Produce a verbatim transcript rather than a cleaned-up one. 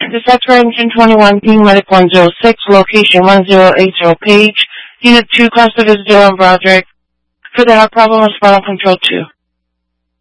Dispatcher Engine twenty-one, Team Medic one zero six, location one zero eight zero Page, Unit two, Costa Vista and Broderick, for the heart problem of spinal control two.